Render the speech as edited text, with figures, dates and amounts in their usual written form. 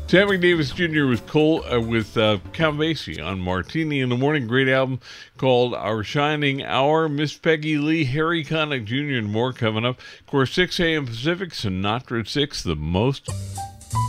Sammy Davis Jr. with Count Basie on Martini in the Morning. Great album called Our Shining Hour. Miss Peggy Lee, Harry Connick Jr. and more coming up. Of course, 6 a.m. Pacific, Sinatra at 6, the most